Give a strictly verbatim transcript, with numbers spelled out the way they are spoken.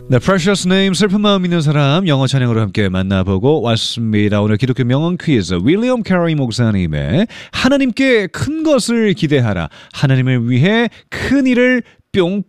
The Precious Name, 슬픈 마음 있는 사람 영어 찬양으로 함께 만나보고 왔습니다. 오늘 기독교 명언 퀴즈 윌리엄 캐러이 목사님의 하나님께 큰 것을 기대하라, 하나님을 위해 큰 일을